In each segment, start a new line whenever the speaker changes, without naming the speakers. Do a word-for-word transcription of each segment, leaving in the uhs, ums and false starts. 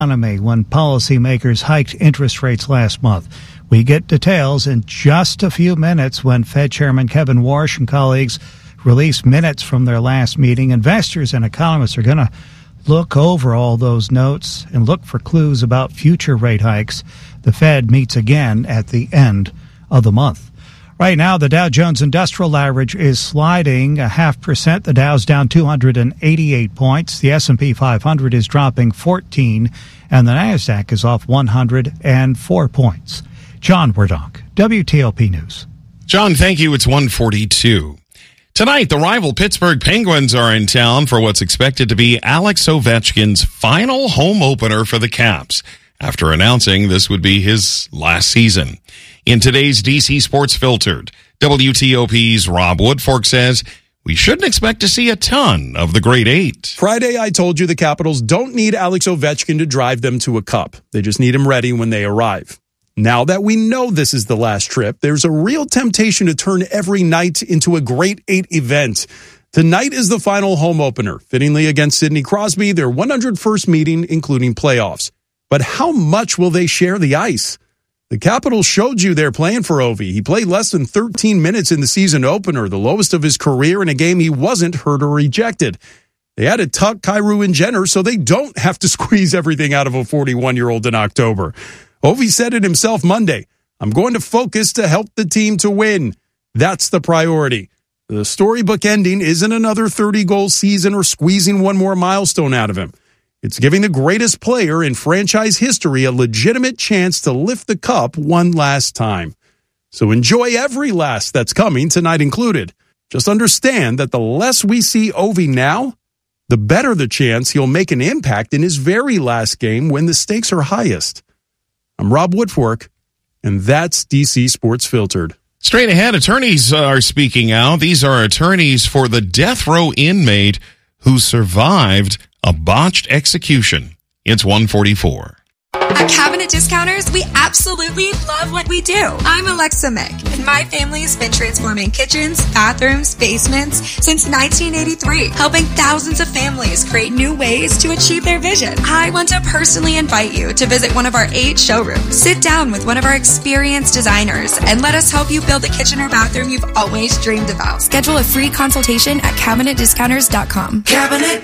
economy when policymakers hiked interest rates last month. We get details in just a few minutes when Fed Chairman Kevin Warsh and colleagues release minutes from their last meeting. Investors and economists are going to look over all those notes and look for clues about future rate hikes. The Fed meets again at the end of the month. Right now, the Dow Jones Industrial Average is sliding a half percent. The Dow's down two hundred eighty-eight points. The S and P five hundred is dropping fourteen, and the NASDAQ is off one hundred four points. John Wardock, W T O P News.
John, thank you. It's one forty-two. Tonight, the rival Pittsburgh Penguins are in town for what's expected to be Alex Ovechkin's final home opener for the Caps, after announcing this would be his last season. In today's D C Sports Filtered, W T O P's Rob Woodfork says we shouldn't expect to see a ton of the Great Eight.
Friday, I told you the Capitals don't need Alex Ovechkin to drive them to a cup. They just need him ready when they arrive. Now that we know this is the last trip, there's a real temptation to turn every night into a Great Eight event. Tonight is the final home opener, fittingly against Sidney Crosby, their one hundred first meeting, including playoffs. But how much will they share the ice? The Capitals showed you they're playing for Ovi. He played less than thirteen minutes in the season opener, the lowest of his career in a game he wasn't hurt or rejected. They had to tuck Kyrou and Jenner so they don't have to squeeze everything out of a forty-one-year-old in October. Ovi said it himself Monday. I'm going to focus to help the team to win. That's the priority. The storybook ending isn't another thirty-goal season or squeezing one more milestone out of him. It's giving the greatest player in franchise history a legitimate chance to lift the cup one last time. So enjoy every last that's coming, tonight included. Just understand that the less we see Ovi now, the better the chance he'll make an impact in his very last game when the stakes are highest. I'm Rob Woodfork, and that's D C Sports Filtered.
Straight ahead, attorneys are speaking out. These are attorneys for the death row inmate who survived a botched execution. It's one forty-four.
At Cabinet Discounters, we absolutely love what we do. I'm Alexa Mick, and my family has been transforming kitchens, bathrooms, basements since nineteen eighty-three, helping thousands of families create new ways to achieve their vision. I want to personally invite you to visit one of our eight showrooms. Sit down with one of our experienced designers and let us help you build the kitchen or bathroom you've always dreamed about. Schedule a free consultation at cabinet discounters dot com.
Cabinet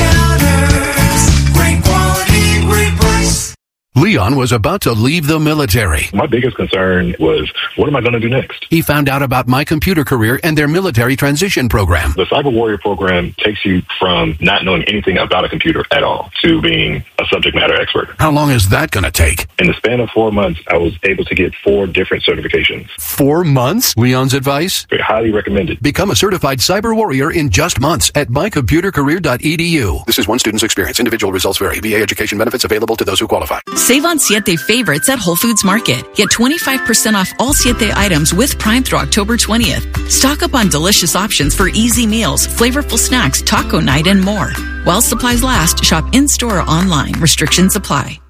Discounters. Great quality, great price.
Leon was about to leave the military.
My biggest concern was, what am I going to do next?
He found out about My Computer Career and their military transition program.
The Cyber Warrior program takes you from not knowing anything about a computer at all to being a subject matter expert.
How long is that going to take?
In the span of four months, I was able to get four different certifications.
Four months? Leon's advice?
Very highly recommended.
Become a certified Cyber Warrior in just months at my computer career dot e d u. This is one student's experience. Individual results vary. V A education benefits available to those who qualify.
Save on Siete favorites at Whole Foods Market. Get twenty-five percent off all Siete items with Prime through October twentieth. Stock up on delicious options for easy meals, flavorful snacks, taco night, and more. While supplies last, shop in-store or online. Restrictions apply.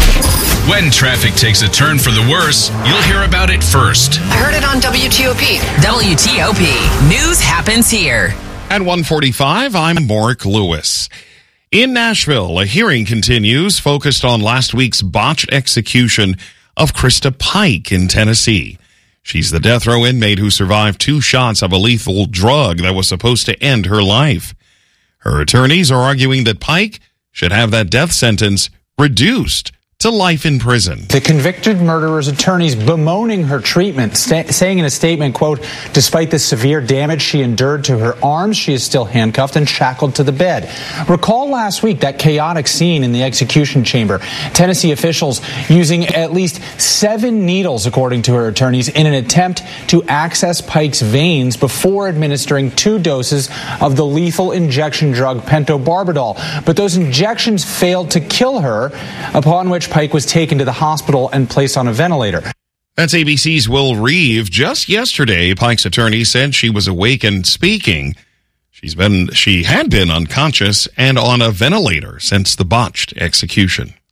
When traffic takes a turn for the worse, you'll hear about it first.
I heard it on W T O P.
W T O P. News happens here.
At one forty-five, I'm Mark Lewis. In Nashville, a hearing continues focused on last week's botched execution of Krista Pike in Tennessee. She's the death row inmate who survived two shots of a lethal drug that was supposed to end her life. Her attorneys are arguing that Pike should have that death sentence reduced to life in prison.
The convicted murderer's attorneys bemoaning her treatment, sta- saying in a statement, quote, despite the severe damage she endured to her arms, she is still handcuffed and shackled to the bed. Recall last week that chaotic scene in the execution chamber. Tennessee officials using at least seven needles, according to her attorneys, in an attempt to access Pike's veins before administering two doses of the lethal injection drug pentobarbital. But those injections failed to kill her, upon which Pike was taken to the hospital and placed on a ventilator.
That's A B C's Will Reeve. Just yesterday, Pike's attorney said she was awake and speaking. She's been, she had been unconscious and on a ventilator since the botched execution.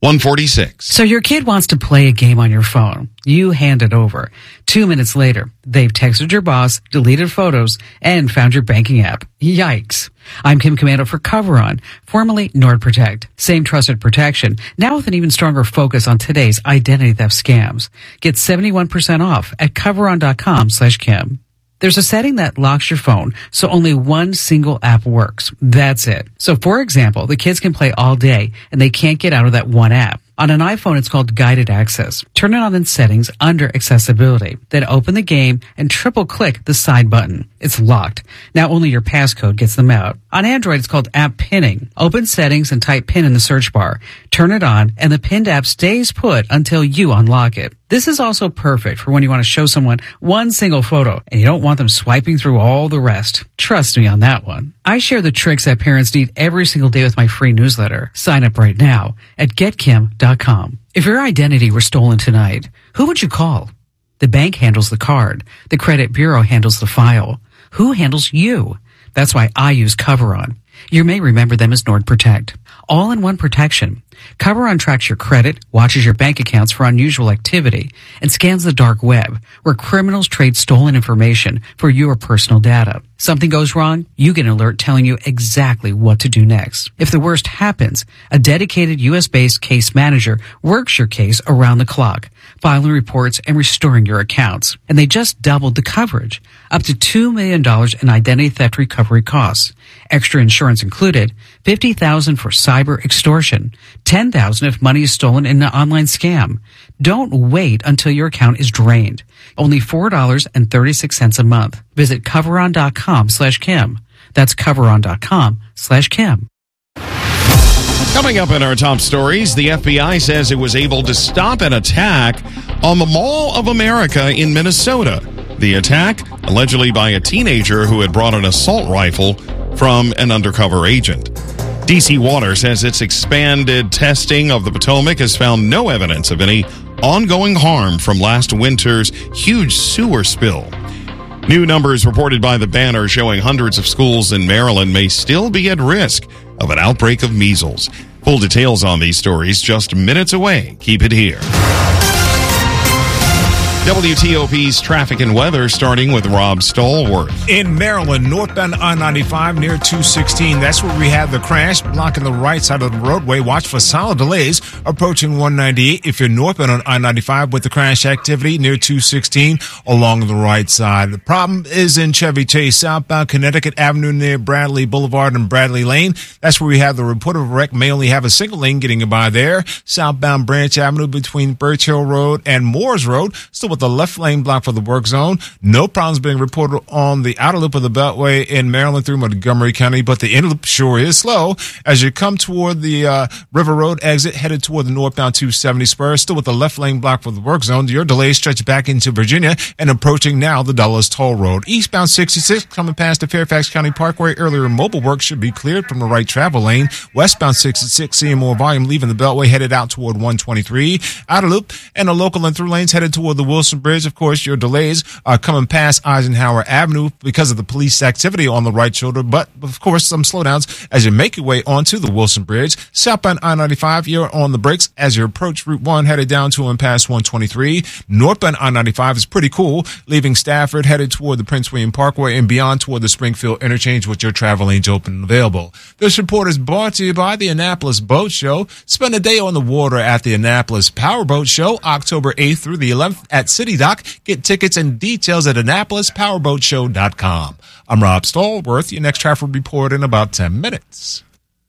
one forty-six.
So your kid wants to play a game on your phone. You hand it over. Two minutes later, they've texted your boss, deleted photos, and found your banking app. Yikes. I'm Kim Commando for Coveron, formerly NordProtect. Same trusted protection, now with an even stronger focus on today's identity theft scams. Get seventy-one percent off at coveron.com slash Kim. There's a setting that locks your phone so only one single app works. That's it. So for example, the kids can play all day and they can't get out of that one app. On an iPhone, it's called Guided Access. Turn it on in Settings under Accessibility. Then open the game and triple-click the side button. It's locked. Now only your passcode gets them out. On Android, it's called App Pinning. Open Settings and type PIN in the search bar. Turn it on, and the pinned app stays put until you unlock it. This is also perfect for when you want to show someone one single photo and you don't want them swiping through all the rest. Trust me on that one. I share the tricks that parents need every single day with my free newsletter. Sign up right now at get kim dot com. If your identity were stolen tonight, who would you call? The bank handles the card. The credit bureau handles the file. Who handles you? That's why I use Coveron. You may remember them as NordProtect. All-in-one protection. Coveron tracks your credit, watches your bank accounts for unusual activity, and scans the dark web, where criminals trade stolen information for your personal data. Something goes wrong, you get an alert telling you exactly what to do next. If the worst happens, a dedicated U S-based case manager works your case around the clock, filing reports and restoring your accounts. And they just doubled the coverage, up to two million dollars in identity theft recovery costs. Extra insurance included, fifty thousand dollars for cyber extortion, ten thousand dollars if money is stolen in an online scam. Don't wait until your account is drained. Only four dollars and thirty-six cents a month. Visit coveron.com slash Kim. That's coveron.com slash Kim.
Coming up in our top stories, the F B I says it was able to stop an attack on the Mall of America in Minnesota. The attack, allegedly by a teenager who had brought an assault rifle from an undercover agent. D C Water says its expanded testing of the Potomac has found no evidence of any ongoing harm from last winter's huge sewer spill. New numbers reported by the Banner showing hundreds of schools in Maryland may still be at risk of an outbreak of measles. Full details on these stories just minutes away. Keep it here. W T O P's traffic and weather, starting with Rob Stallworth.
In Maryland, northbound I ninety-five near two sixteen. That's where we had the crash, blocking the right side of the roadway. Watch for solid delays approaching one ninety-eight. If you're northbound on I ninety-five with the crash activity near two sixteen along the right side. The problem is in Chevy Chase, southbound Connecticut Avenue near Bradley Boulevard and Bradley Lane. That's where we have the report of a wreck. May only have a single lane getting you by there. Southbound Branch Avenue between Birch Hill Road and Moores Road. Still with the left lane blocked for the work zone. No problems being reported on the outer loop of the Beltway in Maryland through Montgomery County, but the inner loop sure is slow as you come toward the uh, River Road exit, headed toward the northbound two seventy spur. Still with the left lane blocked for the work zone. Your delays stretch back into Virginia and approaching now the Dulles Toll Road. Eastbound sixty-six coming past the Fairfax County Parkway. Earlier mobile work should be cleared from the right travel lane. Westbound sixty-six seeing more volume leaving the Beltway, headed out toward one twenty-three. Outer loop and the local and through lanes headed toward the Wilson Bridge. Of course, your delays are coming past Eisenhower Avenue because of the police activity on the right shoulder. But, of course, some slowdowns as you make your way onto the Wilson Bridge. Southbound I ninety-five, you're on the brakes as you approach Route one, headed down to and past one twenty-three. Northbound I ninety-five is pretty cool, leaving Stafford, headed toward the Prince William Parkway and beyond toward the Springfield interchange with your travel lanes open and available. This report is brought to you by the Annapolis Boat Show. Spend a day on the water at the Annapolis Powerboat Show, October eighth through the eleventh at City Dock. Get tickets and details at Annapolis Powerboat Show dot com. I'm Rob Stallworth. Your next traffic report in about ten minutes.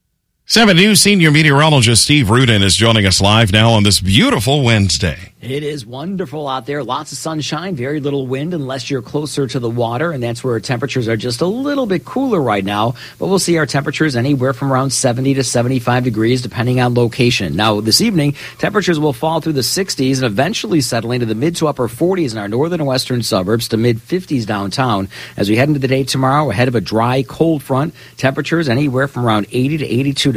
seven News senior meteorologist Steve Rudin is joining us live now on this beautiful Wednesday.
It is wonderful out there. Lots of sunshine, very little wind unless you're closer to the water, and that's where temperatures are just a little bit cooler right now. But we'll see our temperatures anywhere from around seventy to seventy-five degrees, depending on location. Now, this evening, temperatures will fall through the sixties and eventually settle into the mid to upper forties in our northern and western suburbs to mid fifties downtown. As we head into the day tomorrow, ahead of a dry, cold front, temperatures anywhere from around eighty to eighty-two degrees.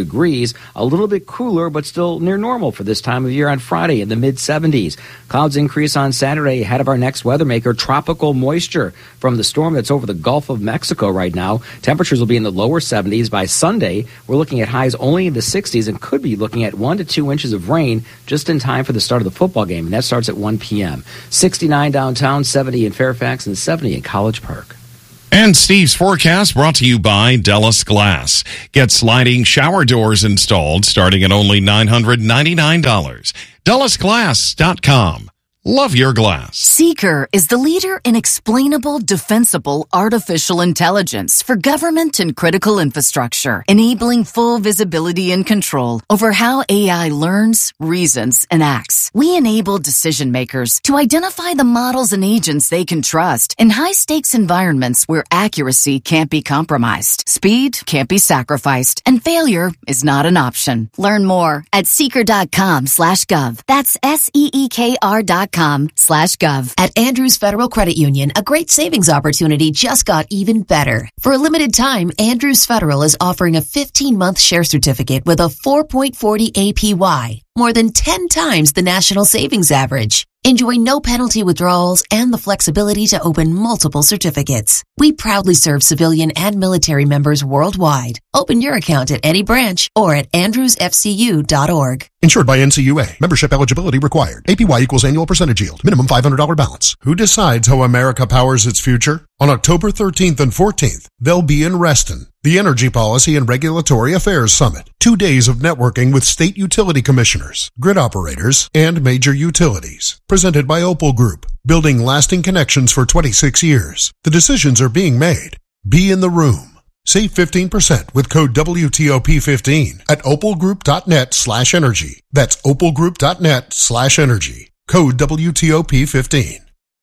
degrees. A little bit cooler, but still near normal for this time of year on Friday in the mid seventies. Clouds increase on Saturday ahead of our next weather maker, tropical moisture from the storm that's over the Gulf of Mexico right now. Temperatures will be in the lower seventies. By Sunday, we're looking at highs only in the sixties and could be looking at one to two inches of rain just in time for the start of the football game, and that starts at one p.m. sixty-nine downtown, seventy in Fairfax, and seventy in College Park.
And Steve's forecast brought to you by Dellis Glass. Get sliding shower doors installed starting at only nine hundred ninety-nine dollars. Dellis Glass dot com. Love your glass.
Seeker is the leader in explainable, defensible artificial intelligence for government and critical infrastructure, enabling full visibility and control over how A I learns, reasons, and acts. We enable decision makers to identify the models and agents they can trust in high-stakes environments where accuracy can't be compromised, speed can't be sacrificed, and failure is not an option. Learn more at seeker.com slash gov. That's S-E-E-K-R dot com slash gov.
At Andrews Federal Credit Union, a great savings opportunity just got even better. For a limited time, Andrews Federal is offering a fifteen-month share certificate with a four point four zero A P Y, more than ten times the national savings average. Enjoy no penalty withdrawals and the flexibility to open multiple certificates. We proudly serve civilian and military members worldwide. Open your account at any branch or at andrews f c u dot org.
Insured by N C U A. Membership eligibility required. A P Y equals annual percentage yield. Minimum five hundred dollars balance. Who decides how America powers its future? On October thirteenth and fourteenth, they'll be in Reston. The Energy Policy and Regulatory Affairs Summit. Two days of networking with state utility commissioners, grid operators, and major utilities. Presented by Opal Group. Building lasting connections for twenty-six years. The decisions are being made. Be in the room. Save fifteen percent with code W T O P fifteen at opalgroup.net slash energy. That's opalgroup.net slash energy. Code W T O P fifteen.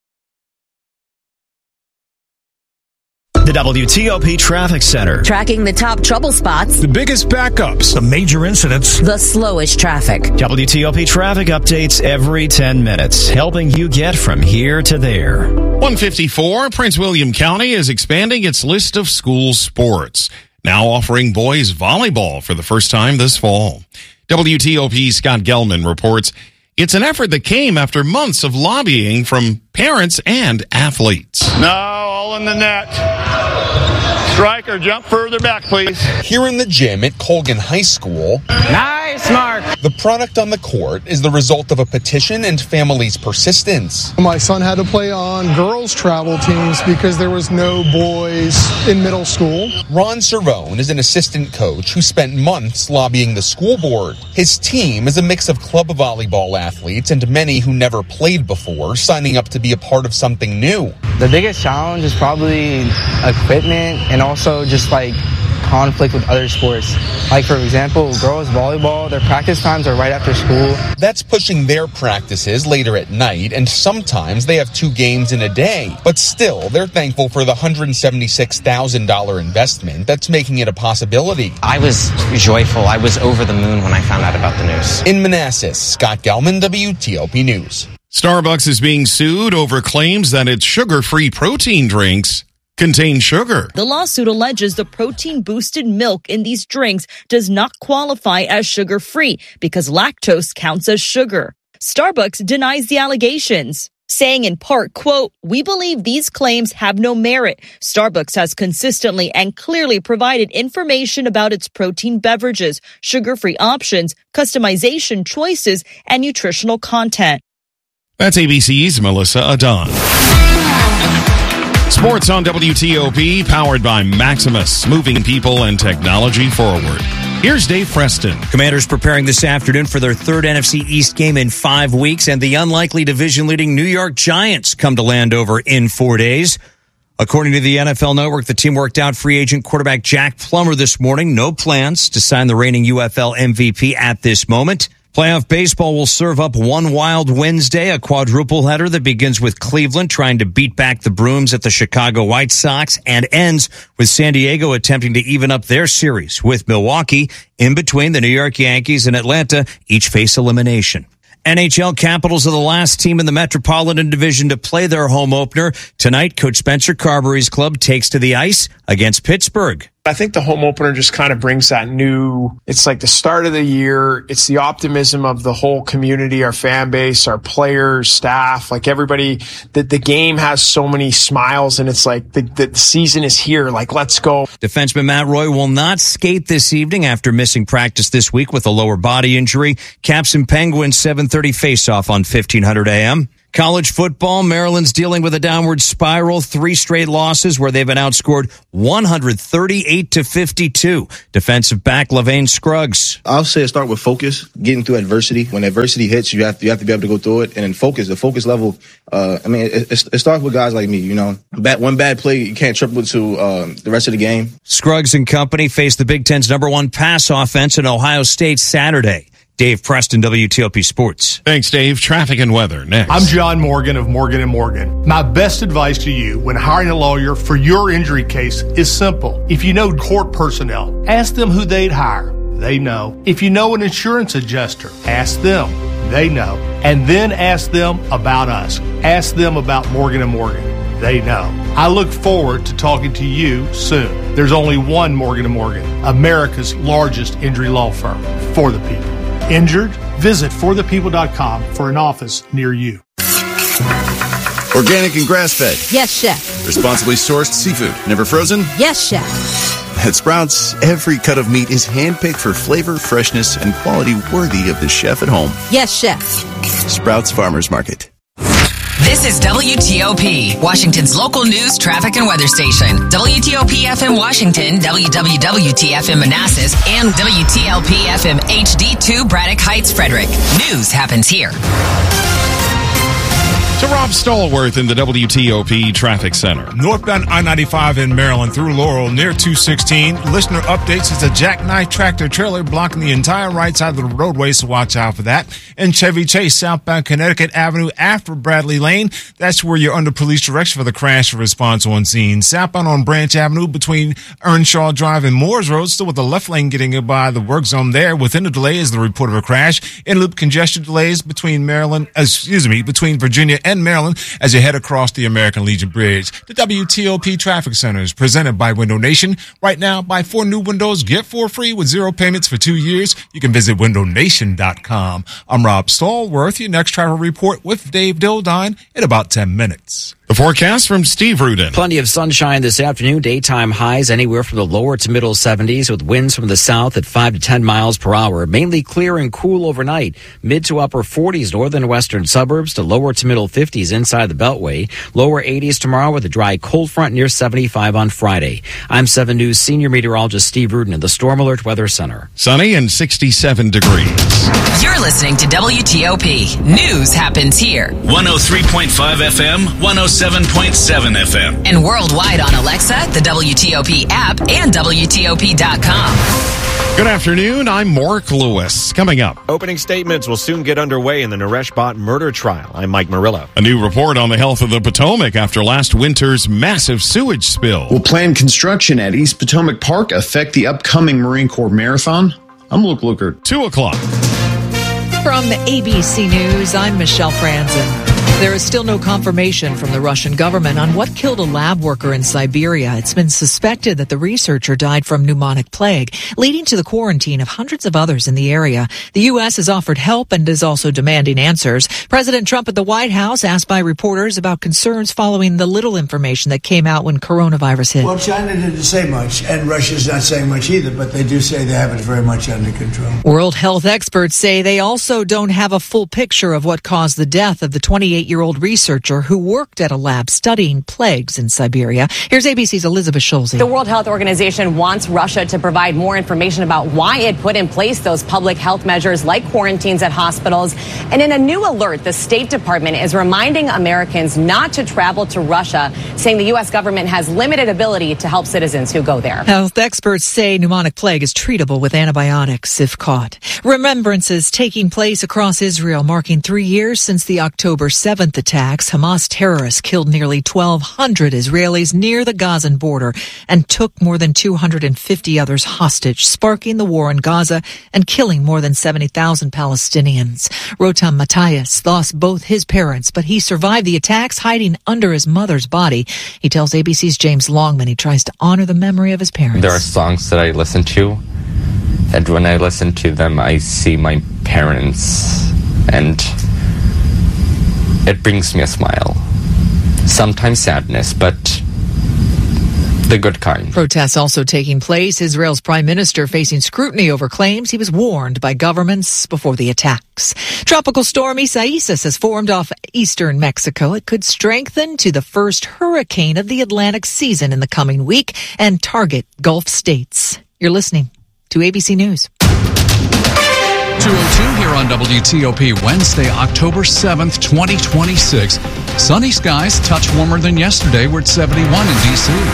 The W T O P Traffic Center.
Tracking the top trouble spots.
The biggest backups. The major incidents.
The slowest traffic.
W T O P traffic updates every ten minutes, helping you get from here to there.
one fifty-four, Prince William County is expanding its list of school sports, now offering boys volleyball for the first time this fall. W T O P's Scott Gelman reports it's an effort that came after months of lobbying from parents and athletes.
No, all in the net. Striker, jump further back, please.
Here in the gym at Colgan High School.
Nice, Mark.
The product on the court is the result of a petition and families' persistence.
My son had to play on girls' travel teams because there was no boys in middle school.
Ron Cerrone is an assistant coach who spent months lobbying the school board. His team is a mix of club volleyball athletes and many who never played before, signing up to be a part of something new.
The biggest challenge is probably equipment and also just like conflict with other sports. Like, for example, girls volleyball, their practice times are right after school.
That's pushing their practices later at night, and sometimes they have two games in a day. But still, they're thankful for the one hundred seventy-six thousand dollars investment that's making it a possibility.
I was joyful. I was over the moon when I found out about the news.
In Manassas, Scott Gelman, W T O P News.
Starbucks is being sued over claims that its sugar-free protein drinks contain sugar.
The lawsuit alleges the protein-boosted milk in these drinks does not qualify as sugar-free because lactose counts as sugar. Starbucks denies the allegations, saying in part, quote, "We believe these claims have no merit. Starbucks has consistently and clearly provided information about its protein beverages, sugar-free options, customization choices, and nutritional content."
That's A B C's Melissa Adon. Sports on W T O P, powered by Maximus, moving people and technology forward. Here's Dave Preston.
Commanders preparing this afternoon for their third N F C East game in five weeks, and the unlikely division-leading New York Giants come to Landover in four days. According to the N F L Network, the team worked out free agent quarterback Jack Plummer this morning. No plans to sign the reigning U F L M V P at this moment. Playoff baseball will serve up one wild Wednesday, a quadruple header that begins with Cleveland trying to beat back the Brooms at the Chicago White Sox and ends with San Diego attempting to even up their series with Milwaukee. In between, the New York Yankees and Atlanta each face elimination. N H L Capitals are the last team in the Metropolitan Division to play their home opener. Tonight, Coach Spencer Carberry's club takes to the ice against Pittsburgh.
I think the home opener just kind of brings that new, it's like the start of the year. It's the optimism of the whole community, our fan base, our players, staff, like everybody, that the game has so many smiles and it's like the, the season is here. Like, let's go.
Defenseman Matt Roy will not skate this evening after missing practice this week with a lower body injury. Caps and Penguins seven thirty face-off on fifteen hundred A M. College football, Maryland's dealing with a downward spiral, three straight losses where they've been outscored one thirty-eight to fifty-two. Defensive back LaVane Scruggs.
I'll say start with focus, getting through adversity. When adversity hits, you have, you have to be able to go through it. And then focus, the focus level, uh, I mean, it, it, it starts with guys like me, you know. Bad, one bad play, you can't triple it to um, the rest of the game.
Scruggs and company face the Big Ten's number one pass offense in Ohio State Saturday. Dave Preston, W T O P Sports.
Thanks, Dave. Traffic and weather next.
I'm John Morgan of Morgan and Morgan. My best advice to you when hiring a lawyer for your injury case is simple. If you know court personnel, ask them who they'd hire. They know. If you know an insurance adjuster, ask them. They know. And then ask them about us. Ask them about Morgan and Morgan. They know. I look forward to talking to you soon. There's only one Morgan and Morgan, America's largest injury law firm for the people. Injured? Visit for the people dot com for an office near you.
Organic and grass-fed.
Yes, chef.
Responsibly sourced seafood. Never frozen?
Yes, chef.
At Sprouts, every cut of meat is handpicked for flavor, freshness, and quality worthy of the chef at home.
Yes, chef.
Sprouts Farmers Market.
This is W T O P, Washington's local news, traffic, and weather station. W T O P F M Washington, W W W T F M Manassas, and W T L P F M H D two Braddock Heights, Frederick. News happens here.
To Rob Stallworth in the W T O P Traffic Center.
Northbound I ninety-five in Maryland through Laurel near two sixteen. Listener updates, it's a jackknife tractor trailer blocking the entire right side of the roadway, so watch out for that. And Chevy Chase, southbound Connecticut Avenue after Bradley Lane. That's where you're under police direction for the crash response on scene. Southbound on Branch Avenue between Earnshaw Drive and Moores Road, still with the left lane getting by the work zone there. Within the delay is the report of a crash. In-loop congestion delays between Maryland, excuse me, between Virginia and Maryland as you head across the American Legion Bridge. The W T O P Traffic Center is presented by Window Nation. Right now, buy four new windows, get four free with zero payments for two years. You can visit window nation dot com. I'm Rob Stallworth. Your next travel report with Dave Dildine in about ten minutes.
The forecast from Steve Rudin.
Plenty of sunshine this afternoon. Daytime highs anywhere from the lower to middle seventies with winds from the south at five to ten miles per hour. Mainly clear and cool overnight. Mid to upper forties northern and western suburbs to lower to middle fifties inside the Beltway. Lower eighties tomorrow with a dry cold front near seventy-five on Friday. I'm seven News senior meteorologist Steve Rudin in the Storm Alert Weather Center.
Sunny and sixty-seven degrees.
You're listening to W T O P. News happens here.
one oh three point five F M, one oh seven point seven F M.
And worldwide on Alexa, the W T O P app, and W T O P dot com.
Good afternoon. I'm Mark Lewis. Coming up.
Opening statements will soon get underway in the Naresh Bhatt murder trial. I'm Mike Murillo.
A new report on the health of the Potomac after last winter's massive sewage spill.
Will planned construction at East Potomac Park affect the upcoming Marine Corps Marathon? I'm Luke Looker.
Two o'clock.
From A B C News, I'm Michelle Franzen. There is still no confirmation from the Russian government on what killed a lab worker in Siberia. It's been suspected that the researcher died from pneumonic plague, leading to the quarantine of hundreds of others in the area. The U S has offered help and is also demanding answers. President Trump at the White House asked by reporters about concerns following the little information that came out when coronavirus hit.
Well, China didn't say much, and Russia's not saying much either, but they do say they have it very much under control.
World health experts say they also don't have a full picture of what caused the death of the twenty-eight-year-old researcher who worked at a lab studying plagues in Siberia. Here's A B C's Elizabeth Schulze.
The World Health Organization wants Russia to provide more information about why it put in place those public health measures like quarantines at hospitals. And in a new alert, the State Department is reminding Americans not to travel to Russia, saying the U S government has limited ability to help citizens who go there.
Health experts say pneumonic plague is treatable with antibiotics if caught. Remembrances taking place across Israel, marking three years since the October seventh eleventh attacks, Hamas terrorists killed nearly twelve hundred Israelis near the Gazan border and took more than two hundred fifty others hostage, sparking the war in Gaza and killing more than seventy thousand Palestinians. Rotam Matthias lost both his parents, but he survived the attacks hiding under his mother's body. He tells A B C's James Longman he tries to honor the memory of his parents.
There are songs that I listen to, and when I listen to them, I see my parents, and it brings me a smile. Sometimes sadness, but the good kind.
Protests also taking place. Israel's prime minister facing scrutiny over claims he was warned by governments before the attacks. Tropical storm Isaias has formed off eastern Mexico. It could strengthen to the first hurricane of the Atlantic season in the coming week and target Gulf states. You're listening to A B C News.
two oh two here on W T O P, Wednesday, October seventh, twenty twenty-six. Sunny skies, touch warmer than yesterday. We're at seventy-one in D C.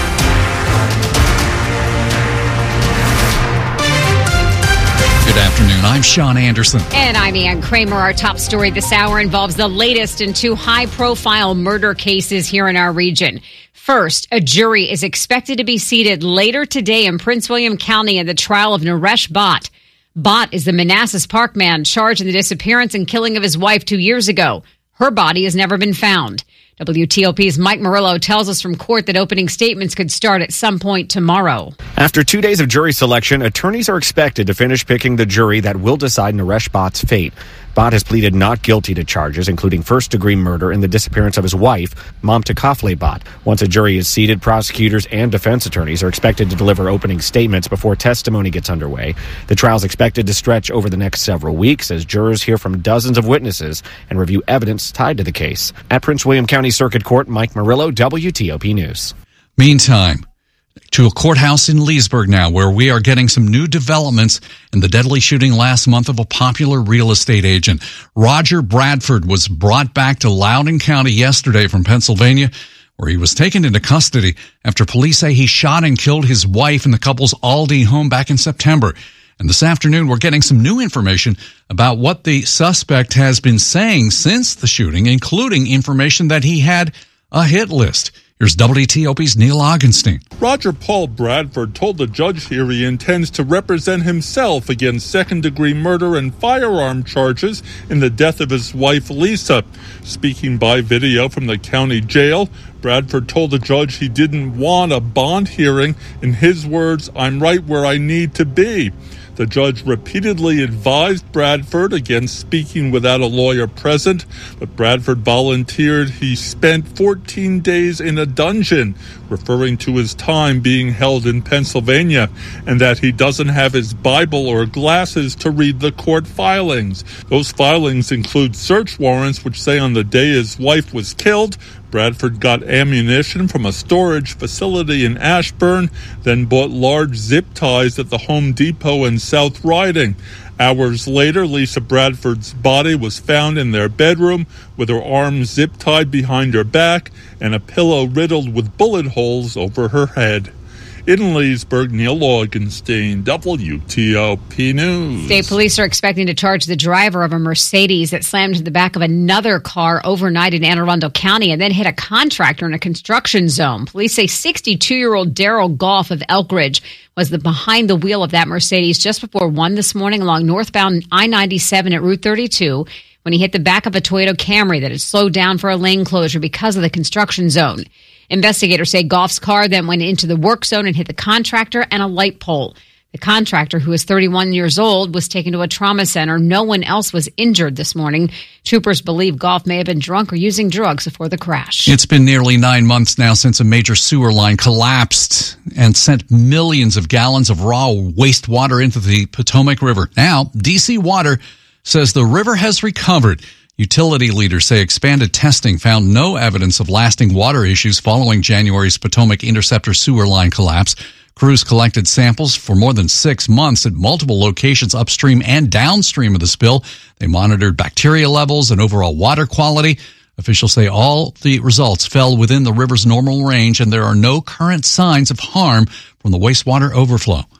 Good afternoon. I'm Sean Anderson.
And I'm Ann Kramer. Our top story this hour involves the latest in two high-profile murder cases here in our region. First, a jury is expected to be seated later today in Prince William County in the trial of Naresh Bhatt. Bhatt is the Manassas Park man charged in the disappearance and killing of his wife two years ago. Her body has never been found. W T O P's Mike Murillo tells us from court that opening statements could start at some point tomorrow.
After two days of jury selection, attorneys are expected to finish picking the jury that will decide Naresh Bhatt's fate. Bhatt has pleaded not guilty to charges, including first-degree murder and the disappearance of his wife, Mamta Kafle Bhatt. Once a jury is seated, prosecutors and defense attorneys are expected to deliver opening statements before testimony gets underway. The trial is expected to stretch over the next several weeks as jurors hear from dozens of witnesses and review evidence tied to the case. At Prince William County Circuit Court, Mike Murillo, W T O P News.
Meantime, to a courthouse in Leesburg now, where we are getting some new developments in the deadly shooting last month of a popular real estate agent. Roger Bradford was brought back to Loudoun County yesterday from Pennsylvania, where he was taken into custody after police say he shot and killed his wife in the couple's Aldie home back in September. And this afternoon, we're getting some new information about what the suspect has been saying since the shooting, including information that he had a hit list. Here's W T O P's Neil Augenstein.
Roger Paul Bradford told the judge here he intends to represent himself against second-degree murder and firearm charges in the death of his wife, Lisa. Speaking by video from the county jail, Bradford told the judge he didn't want a bond hearing. In his words, "I'm right where I need to be." The judge repeatedly advised Bradford against speaking without a lawyer present, but Bradford volunteered he spent fourteen days in a dungeon, referring to his time being held in Pennsylvania, and that he doesn't have his Bible or glasses to read the court filings. Those filings include search warrants which say on the day his wife was killed, Bradford got ammunition from a storage facility in Ashburn, then bought large zip ties at the Home Depot in South Riding. Hours later, Lisa Bradford's body was found in their bedroom with her arms zip-tied behind her back and a pillow riddled with bullet holes over her head. In Leesburg, Neil Augenstein, W T O P News.
State police are expecting to charge the driver of a Mercedes that slammed into the back of another car overnight in Anne Arundel County and then hit a contractor in a construction zone. Police say sixty-two-year-old Daryl Goff of Elkridge was the behind the wheel of that Mercedes just before one this morning along northbound I ninety-seven at Route thirty-two when he hit the back of a Toyota Camry that had slowed down for a lane closure because of the construction zone. Investigators say Goff's car then went into the work zone and hit the contractor and a light pole. The contractor, who is thirty-one years old, was taken to a trauma center. No one else was injured this morning. Troopers believe Goff may have been drunk or using drugs before the crash.
It's been nearly nine months now since a major sewer line collapsed and sent millions of gallons of raw wastewater into the Potomac River. Now, D C Water says the river has recovered. Utility leaders say expanded testing found no evidence of lasting water issues following January's Potomac Interceptor sewer line collapse. Crews collected samples for more than six months at multiple locations upstream and downstream of the spill. They monitored bacteria levels and overall water quality. Officials say all the results fell within the river's normal range and there are no current signs of harm from the wastewater overflow.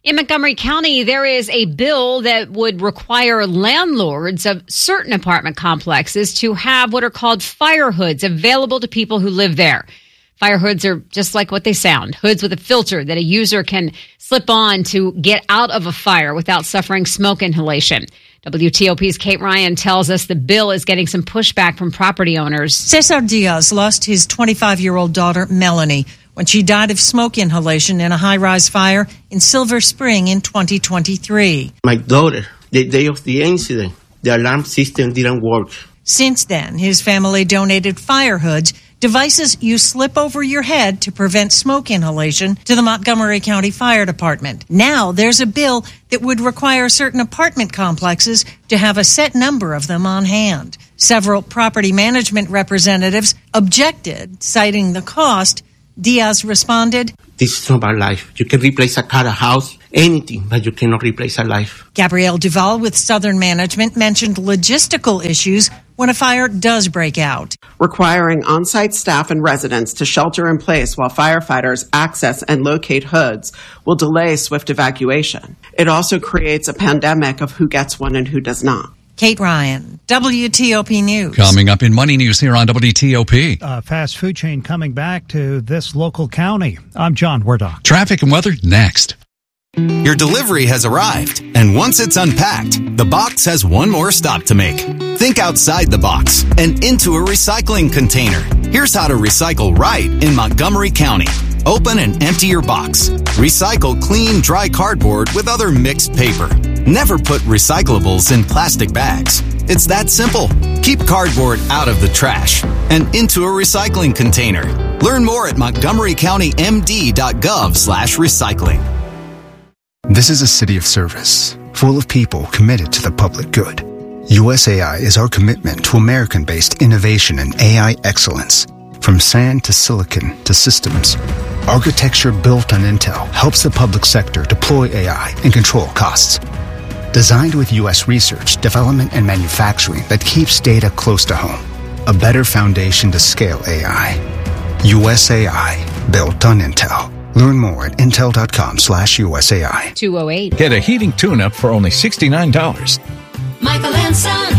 In Montgomery County, there is a bill that would require landlords of certain apartment complexes to have what are called fire hoods available to people who live there. Fire hoods are just like what they sound, hoods with a filter that a user can slip on to get out of a fire without suffering smoke inhalation. W T O P's Kate Ryan tells us the bill is getting some pushback from property owners.
Cesar Diaz lost his twenty-five-year-old daughter, Melanie, when she died of smoke inhalation in a high-rise fire in Silver Spring in twenty twenty-three.
My daughter, the day of the incident, the alarm system didn't work.
Since then, his family donated fire hoods, devices you slip over your head to prevent smoke inhalation, to the Montgomery County Fire Department. Now there's a bill that would require certain apartment complexes to have a set number of them on hand. Several property management representatives objected, citing the cost. Diaz responded,
"This is not our life. You can replace a car, a house, anything, but you cannot replace a life."
Gabrielle Duval with Southern Management mentioned logistical issues when a fire does break out.
Requiring on-site staff and residents to shelter in place while firefighters access and locate hoods will delay swift evacuation. It also creates a pandemic of who gets one and who does not.
Kate Ryan, W T O P News.
Coming up in Money News here on W T O P.
Uh, fast food chain coming back to this local county. I'm John Wardock.
Traffic and weather next.
Your delivery has arrived, and once it's unpacked, the box has one more stop to make. Think outside the box and into a recycling container. Here's how to recycle right in Montgomery County. Open and empty your box. Recycle clean, dry cardboard with other mixed paper. Never put recyclables in plastic bags. It's that simple. Keep cardboard out of the trash and into a recycling container. Learn more at montgomery county m d dot gov slash recycling.
This is a city of service, full of people committed to the public good. U S A I is our commitment to American-based innovation and A I excellence. From sand to silicon to systems, architecture built on Intel helps the public sector deploy A I and control costs. Designed with U S research, development, and manufacturing that keeps data close to home. A better foundation to scale A I. U S A I, built on Intel. Learn more at intel.com slash USAI.
two oh eight.
Get a heating tune-up for only sixty-nine dollars.
Michael and Son.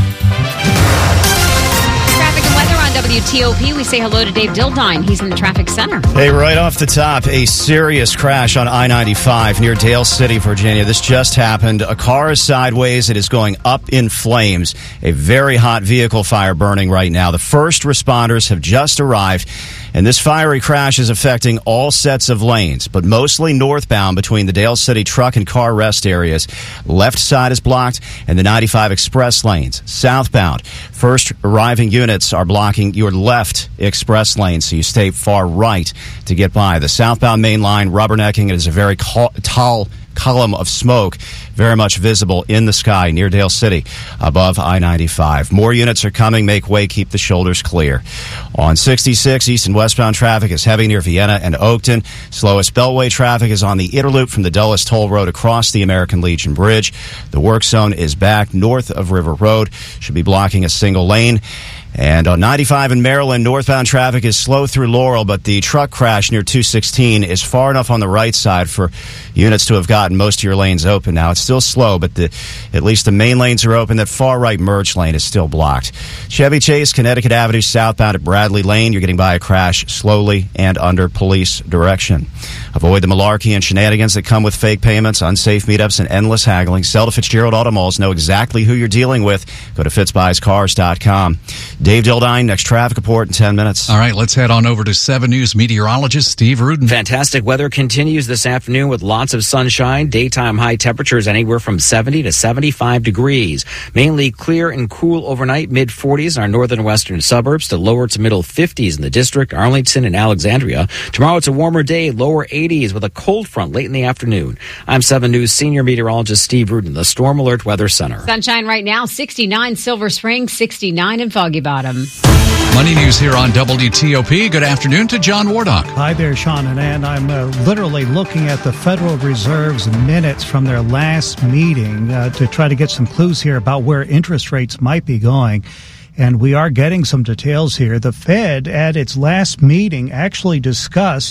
Traffic and weather on W T O P. We say hello to Dave Dildine. He's in the traffic center.
Hey, right off the top, a serious crash on I ninety-five near Dale City, Virginia. This just happened. A car is sideways. It is going up in flames. A very hot vehicle fire burning right now. The first responders have just arrived. And this fiery crash is affecting all sets of lanes, but mostly northbound between the Dale City truck and car rest areas. Left side is blocked, and the ninety-five express lanes. Southbound, first arriving units are blocking your left express lane, so you stay far right to get by. The southbound main line rubbernecking. It is a very co- tall column of smoke very much visible in the sky near Dale City above I ninety-five. More units are coming. Make way. Keep the shoulders clear. On sixty-six, east and westbound traffic is heavy near Vienna and Oakton. Slowest Beltway traffic is on the Interloop from the Dulles Toll Road across the American Legion Bridge. The work zone is back north of River Road. Should be blocking a single lane. And on ninety-five in Maryland, northbound traffic is slow through Laurel, but the truck crash near two sixteen is far enough on the right side for units to have gotten most of your lanes open. Now, it's still slow, but the, at least the main lanes are open. That far right merge lane is still blocked. Chevy Chase, Connecticut Avenue, southbound at Bradley Lane. You're getting by a crash slowly and under police direction. Avoid the malarkey and shenanigans that come with fake payments, unsafe meetups, and endless haggling. Sell to Fitzgerald Auto Malls. Know exactly who you're dealing with. Go to fitz buys cars dot com. Dave Dildine, next traffic report in ten minutes.
All right, let's head on over to seven News meteorologist Steve Rudin.
Fantastic weather continues this afternoon with lots of sunshine. Daytime high temperatures anywhere from seventy to seventy-five degrees. Mainly clear and cool overnight, mid forties in our northern western suburbs to lower to middle fifties in the district, Arlington and Alexandria. Tomorrow it's a warmer day, lower eighties with a cold front late in the afternoon. I'm seven News senior meteorologist Steve Rudin, the Storm Alert Weather Center.
Sunshine right now, sixty-nine Silver Spring, sixty-nine in Foggy Bottom.
Money News here on W T O P. Good afternoon to John Wardock.
Hi there, Sean and Ann. I'm uh, literally looking at the Federal Reserve's minutes from their last meeting uh, to try to get some clues here about where interest rates might be going. And we are getting some details here. The Fed, at its last meeting, actually discussed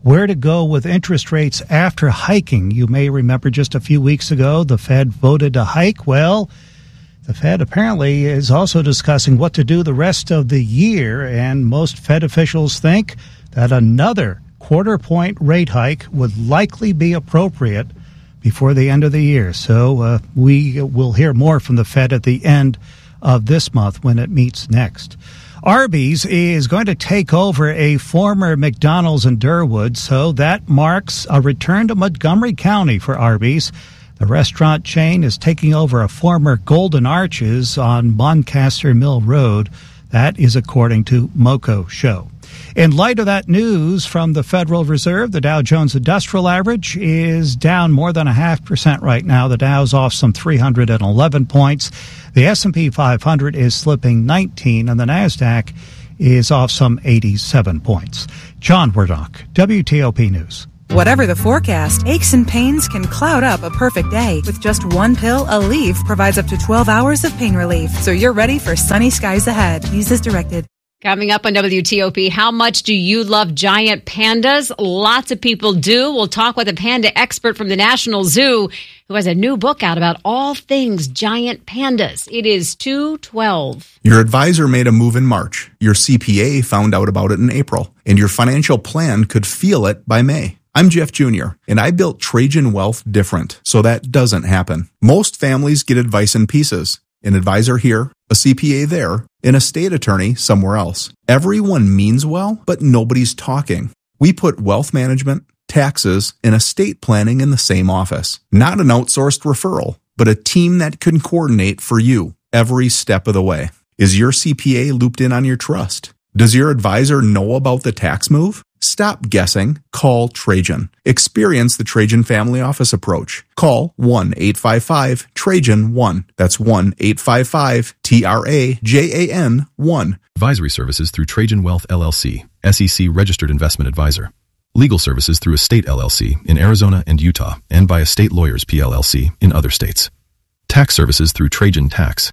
where to go with interest rates after hiking. You may remember just a few weeks ago, the Fed voted to hike. Well, the Fed apparently is also discussing what to do the rest of the year, and most Fed officials think that another quarter point rate hike would likely be appropriate before the end of the year. So uh, we will hear more from the Fed at the end of this month when it meets next. Arby's is going to take over a former McDonald's in Durwood, so that marks a return to Montgomery County for Arby's. The restaurant chain is taking over a former Golden Arches on Moncaster Mill Road. That is according to Moco Show. In light of that news from the Federal Reserve, the Dow Jones Industrial Average is down more than a half percent right now. The Dow's off some three hundred eleven points. The S and P five hundred is slipping nineteen, and the NASDAQ is off some eighty-seven points. John Wardock, W T O P News.
Whatever the forecast, aches and pains can cloud up a perfect day. With just one pill, Aleve provides up to twelve hours of pain relief. So you're ready for sunny skies ahead. Use as directed.
Coming up on W T O P, how much do you love giant pandas? Lots of people do. We'll talk with a panda expert from the National Zoo who has a new book out about all things giant pandas. It is two twelve.
Your advisor made a move in March. Your C P A found out about it in April. And your financial plan could feel it by May. I'm Jeff Junior, and I built Trajan Wealth different, so that doesn't happen. Most families get advice in pieces. An advisor here, a C P A there, an estate attorney somewhere else. Everyone means well, but nobody's talking. We put wealth management, taxes, and estate planning in the same office. Not an outsourced referral, but a team that can coordinate for you every step of the way. Is your C P A looped in on your trust? Does your advisor know about the tax move? Stop guessing. Call Trajan. Experience the Trajan Family Office approach. Call one eight five five Trajan one. That's one eight five five T R A J A N one.
Advisory services through Trajan Wealth L L C, S E C registered investment advisor. Legal services through Estate L L C in Arizona and Utah, and by Estate Lawyers P L L C in other states. Tax services through Trajan Tax.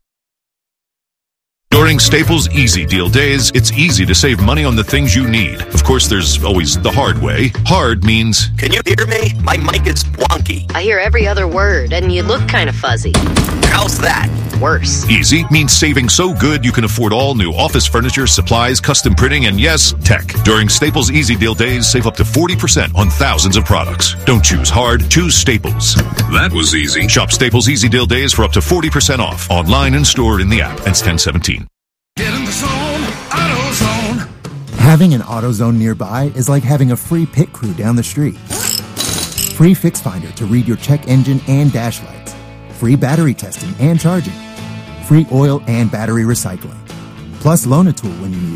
During Staples Easy Deal Days, it's easy to save money on the things you need. Of course, there's always the hard way. Hard means...
Can you hear me? My mic is wonky.
I hear every other word, and you look kind of fuzzy.
How's that?
Worse.
Easy means saving so good you can afford all new office furniture, supplies, custom printing, and yes, tech. During Staples Easy Deal Days, save up to forty percent on thousands of products. Don't choose hard, choose Staples. That was easy. Shop Staples Easy Deal Days for up to forty percent off. Online and stored in the app. Ends ten seventeen.
Get in the zone, AutoZone.
Having an AutoZone nearby is like having a free pit crew down the street. Free Fix Finder to read your check engine and dash lights. Free battery testing and charging. Free oil and battery recycling. Plus Loan-A-Tool when you need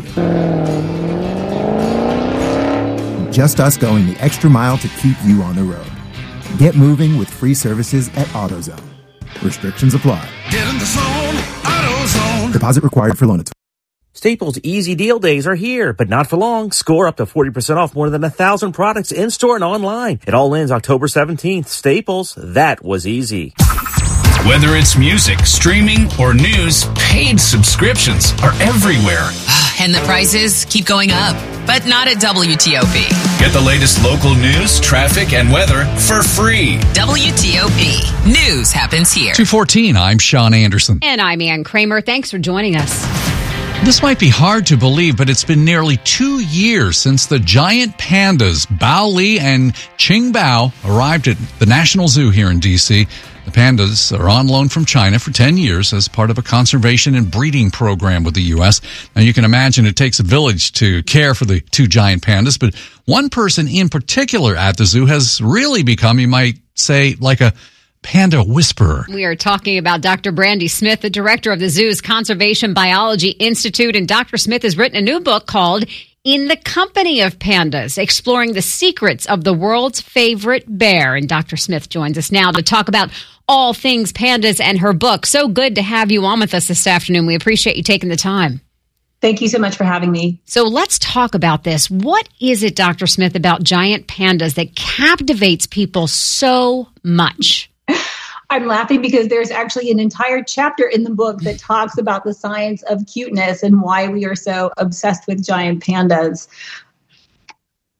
it. Just us going the extra mile to keep you on the road. Get moving with free services at AutoZone. Restrictions apply.
Get in the zone, AutoZone.
Deposit required for Loan-A-Tool.
Staples Easy Deal Days are here, but not for long. Score up to forty percent off more than a thousand products in-store and online. It all ends October seventeenth. Staples, that was easy.
Whether it's music, streaming, or news, paid subscriptions are everywhere.
And the prices keep going up, but not at W T O P.
Get the latest local news, traffic, and weather for free.
W T O P. News happens here.
two fourteen, I'm Sean Anderson.
And I'm Ann Kramer. Thanks for joining us.
This might be hard to believe, but it's been nearly two years since the giant pandas, Bao Li and Qing Bao, arrived at the National Zoo here in D C. The pandas are on loan from China for ten years as part of a conservation and breeding program with the U S. Now, you can imagine it takes a village to care for the two giant pandas, but one person in particular at the zoo has really become, you might say, like a panda whisperer.
We are talking about Doctor Brandy Smith, the director of the zoo's Conservation Biology Institute, and Doctor Smith has written a new book called In the Company of Pandas, exploring the secrets of the world's favorite bear. And Doctor Smith joins us now to talk about all things pandas and her book. So good to have you on with us this afternoon. We appreciate you taking the time.
Thank you so much for having me.
So let's talk about this. What is it, Doctor Smith, about giant pandas that captivates people so much?
I'm laughing because there's actually an entire chapter in the book that talks about the science of cuteness and why we are so obsessed with giant pandas.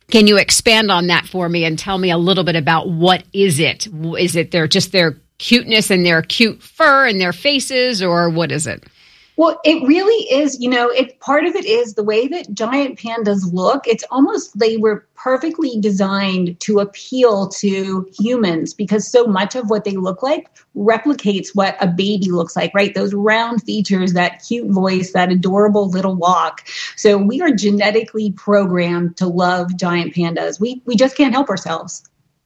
Can you expand on that for me and tell me a little bit about what is it? Is it their just their cuteness and their cute fur and their faces, or what is it?
Well, it really is, you know, it part of it is the way that giant pandas look. It's almost they were perfectly designed to appeal to humans because so much of what they look like replicates what a baby looks like, right? Those round features, that cute voice, that adorable little walk. So we are genetically programmed to love giant pandas. We we just can't help ourselves.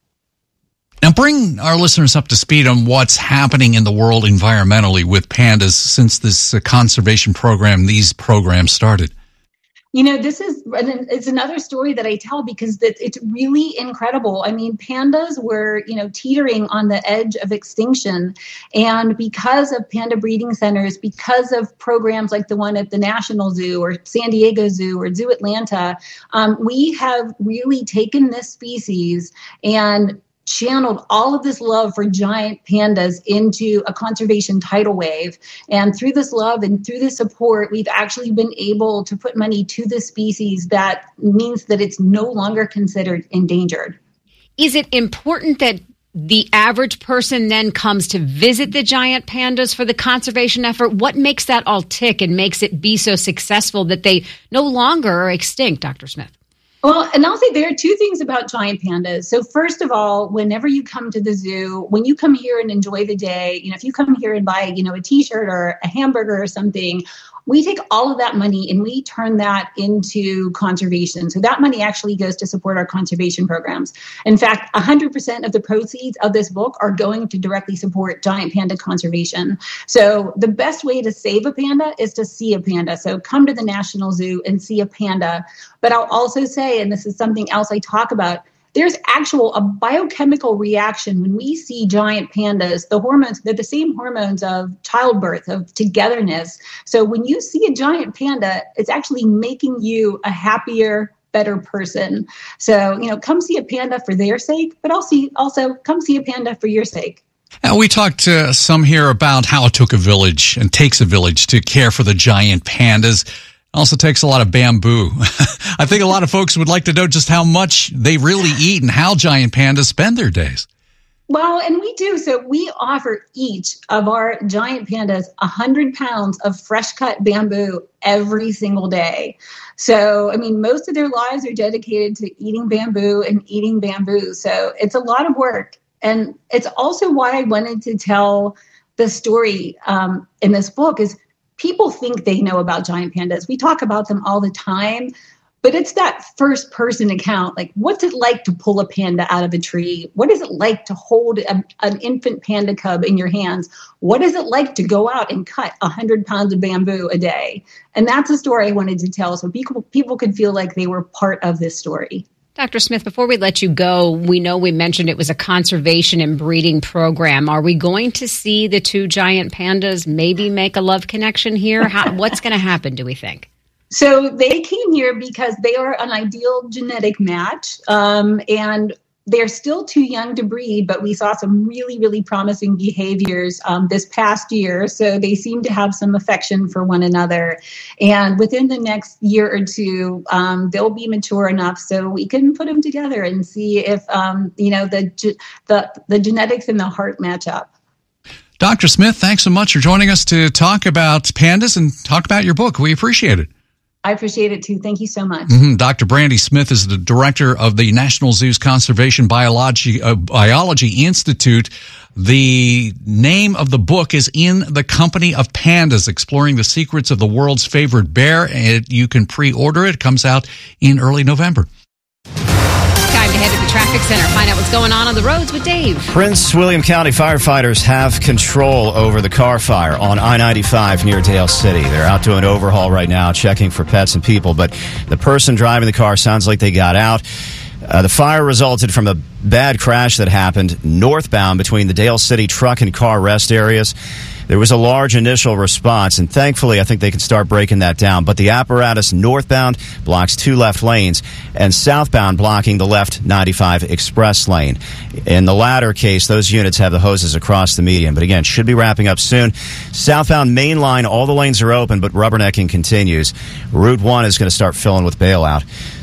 Now, bring our listeners up to speed on what's happening in the world environmentally with pandas since this uh, conservation program, these programs started.
You know, this is it's another story that I tell because it's really incredible. I mean, pandas were, you know, teetering on the edge of extinction. And because of panda breeding centers, because of programs like the one at the National Zoo or San Diego Zoo or Zoo Atlanta, um, we have really taken this species and channeled all of this love for giant pandas into a conservation tidal wave. And through this love and through this support, we've actually been able to put money to the species that means that it's no longer considered endangered.
Is it important that the average person then comes to visit the giant pandas for the conservation effort? What makes that all tick and makes it be so successful that they no longer are extinct, Doctor Smith?
Well, and I'll say there are two things about giant pandas. So first of all, whenever you come to the zoo, when you come here and enjoy the day, you know, if you come here and buy, you know, a t-shirt or a hamburger or something, we take all of that money and we turn that into conservation. So that money actually goes to support our conservation programs. In fact, one hundred percent of the proceeds of this book are going to directly support giant panda conservation. So the best way to save a panda is to see a panda. So come to the National Zoo and see a panda. But I'll also say, and this is something else I talk about, there's actual a biochemical reaction when we see giant pandas. The hormones, they're the same hormones of childbirth, of togetherness. So when you see a giant panda, it's actually making you a happier, better person. So, you know, come see a panda for their sake, but also, also come see a panda for your sake.
Now, we talked uh, some here about how it took a village and takes a village to care for the giant pandas. Also takes a lot of bamboo. I think a lot of folks would like to know just how much they really eat and how giant pandas spend their days.
Well, and we do. So we offer each of our giant pandas one hundred pounds of fresh cut bamboo every single day. So, I mean, most of their lives are dedicated to eating bamboo and eating bamboo. So it's a lot of work. And it's also why I wanted to tell the story um, in this book is people think they know about giant pandas. We talk about them all the time, but it's that first person account. Like, what's it like to pull a panda out of a tree? What is it like to hold a, an infant panda cub in your hands? What is it like to go out and cut one hundred pounds of bamboo a day? And that's a story I wanted to tell so people, people could feel like they were part of this story.
Doctor Smith, before we let you go, we know we mentioned it was a conservation and breeding program. Are we going to see the two giant pandas maybe make a love connection here? How, what's going to happen, do we think?
So they came here because they are an ideal genetic match, um, and they're still too young to breed, but we saw some really, really promising behaviors um, this past year. So they seem to have some affection for one another. And within the next year or two, um, they'll be mature enough so we can put them together and see if, um, you know, the, the, the genetics and the heart match up.
Doctor Smith, thanks so much for joining us to talk about pandas and talk about your book. We appreciate it.
I appreciate it, too. Thank you so much.
Mm-hmm. Doctor Brandy Smith is the director of the National Zoo's Conservation Biology, uh, Biology Institute. The name of the book is In the Company of Pandas, Exploring the Secrets of the World's Favorite Bear. It, you can pre-order it. It comes out in early November.
Time to head to the traffic center, find out what's going on on the roads with Dave.
Prince William County firefighters have control over the car fire on I ninety-five near Dale City. They're out doing overhaul right now, checking for pets and people, but the person driving the car sounds like they got out. Uh, the fire resulted from a bad crash that happened northbound between the Dale City truck and car rest areas. There was a large initial response, and thankfully I think they can start breaking that down. But the apparatus northbound blocks two left lanes, and southbound blocking the left ninety-five express lane. In the latter case, those units have the hoses across the median. But again, should be wrapping up soon. Southbound main line, all the lanes are open, but rubbernecking continues. Route one is going to start filling with bailout.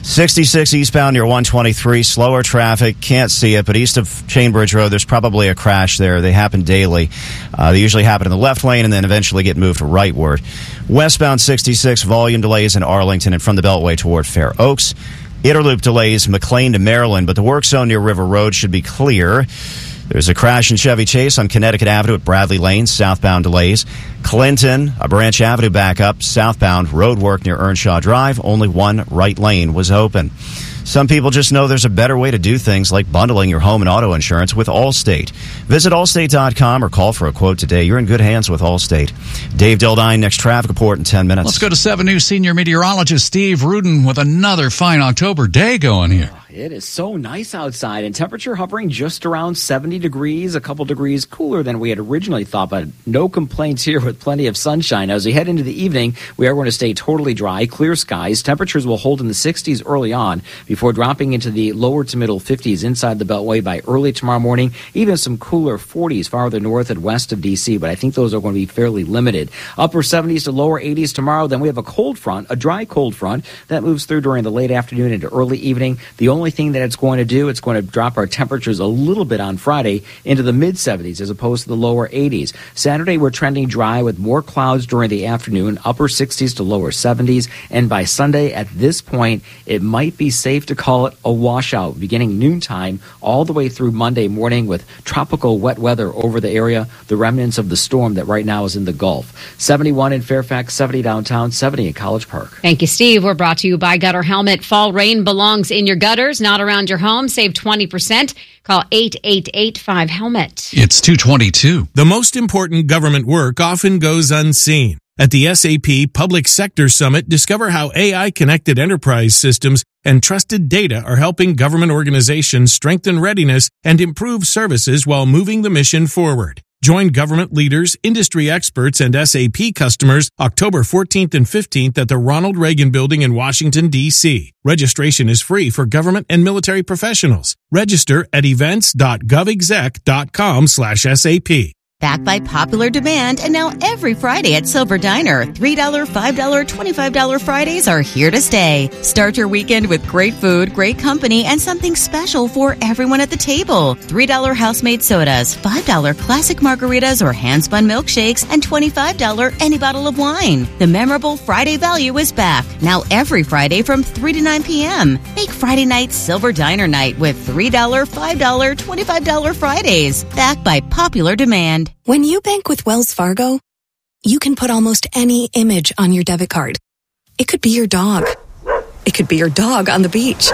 sixty-six eastbound near one twenty-three, slower traffic, can't see it, but east of Chainbridge Road, there's probably a crash there. They happen daily. Uh, they usually happen in the left lane and then eventually get moved rightward. Westbound sixty-six, volume delays in Arlington and from the Beltway toward Fair Oaks. Interloop delays McLean to Maryland, but the work zone near River Road should be clear. There's a crash in Chevy Chase on Connecticut Avenue at Bradley Lane, southbound delays. Clinton, a Branch Avenue backup, southbound road work near Earnshaw Drive. Only one right lane was open. Some people just know there's a better way to do things like bundling your home and auto insurance with Allstate. Visit Allstate dot com or call for a quote today. You're in good hands with Allstate. Dave Dildine, next traffic report in ten minutes.
Let's go to seven News senior meteorologist Steve Rudin with another fine October day going here.
It is so nice outside, and temperature hovering just around seventy degrees, a couple degrees cooler than we had originally thought, but no complaints here with plenty of sunshine. As we head into the evening, we are going to stay totally dry, clear skies. Temperatures will hold in the sixties early on before dropping into the lower to middle fifties inside the Beltway by early tomorrow morning, even some cooler forties farther north and west of D C, but I think those are going to be fairly limited. Upper seventies to lower eighties tomorrow. Then we have a cold front, a dry cold front, that moves through during the late afternoon into early evening. The only thing that it's going to do, it's going to drop our temperatures a little bit on Friday into the mid seventies as opposed to the lower eighties. Saturday, we're trending dry with more clouds during the afternoon, upper sixties to lower seventies. And by Sunday, at this point, it might be safe to call it a washout, beginning noontime all the way through Monday morning with tropical wet weather over the area, the remnants of the storm that right now is in the Gulf. seventy-one in Fairfax, seventy downtown, seventy in College Park.
Thank you, Steve. We're brought to you by Gutter Helmet. Fall rain belongs in your gutters, not around your home. Save twenty percent. Call eight eight eight five helmet.
It's two twenty-two.
The most important government work often goes unseen. At the S A P Public Sector Summit, discover how A I-connected enterprise systems and trusted data are helping government organizations strengthen readiness and improve services while moving the mission forward. Join government leaders, industry experts, and S A P customers October fourteenth and fifteenth at the Ronald Reagan Building in Washington, D C Registration is free for government and military professionals. Register at events dot gov exec dot com slash S A P.
Back by popular demand, and now every Friday at Silver Diner, three dollars, five dollars, twenty-five dollars Fridays are here to stay. Start your weekend with great food, great company, and something special for everyone at the table. three dollars house-made sodas, five dollars classic margaritas or hand-spun milkshakes, and twenty-five dollars any bottle of wine. The memorable Friday value is back, now every Friday from three to nine p.m. Make Friday night Silver Diner night with three dollars, five dollars, twenty-five dollars Fridays. Back by popular demand.
When you bank with Wells Fargo, you can put almost any image on your debit card. It could be your dog. It could be your dog on the beach.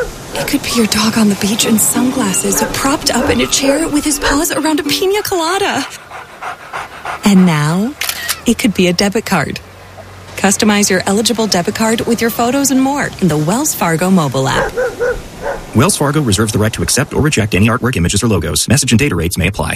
It could be your dog on the beach in sunglasses, propped up in a chair with his paws around a pina colada. And now, it could be a debit card. Customize your eligible debit card with your photos and more in the Wells Fargo mobile app.
Wells Fargo reserves the right to accept or reject any artwork, images, or logos. Message and data rates may apply.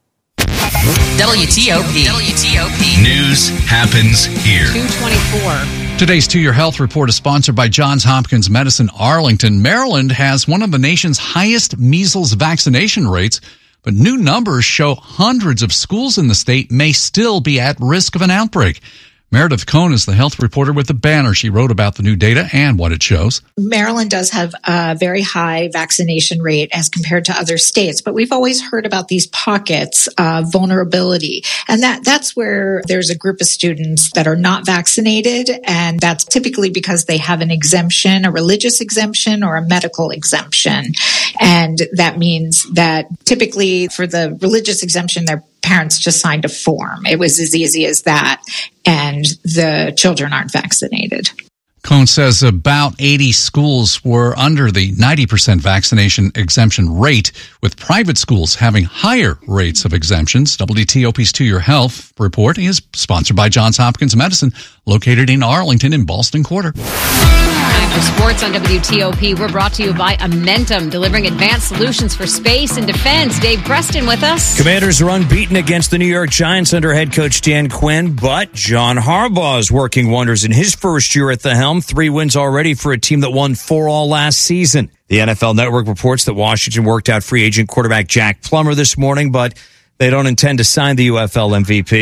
W T O P. W T O P.
News happens here.
two twenty-four.
Today's To Your Health report is sponsored by Johns Hopkins Medicine Arlington. Maryland has one of the nation's highest measles vaccination rates, but new numbers show hundreds of schools in the state may still be at risk of an outbreak. Meredith Cohn is the health reporter with the Banner. She wrote about the new data and what it shows.
Maryland does have a very high vaccination rate as compared to other states, but we've always heard about these pockets of vulnerability. And that, that's where there's a group of students that are not vaccinated, and that's typically because they have an exemption, a religious exemption or a medical exemption. And that means that typically for the religious exemption, their parents just signed a form. It was as easy as that. And the children aren't vaccinated.
Cohn says about eighty schools were under the ninety percent vaccination exemption rate, with private schools having higher rates of exemptions. W T O P's To Your Health report is sponsored by Johns Hopkins Medicine, located in Arlington in Ballston Quarter.
Time for sports on W T O P. We're brought to you by Amentum, delivering advanced solutions for space and defense. Dave Preston with us.
Commanders are unbeaten against the New York Giants under head coach Dan Quinn, but John Harbaugh is working wonders in his first year at the helm. Three wins already for a team that won four all last season. The N F L Network reports that Washington worked out free agent quarterback Jack Plummer this morning, but they don't intend to sign the U F L M V P.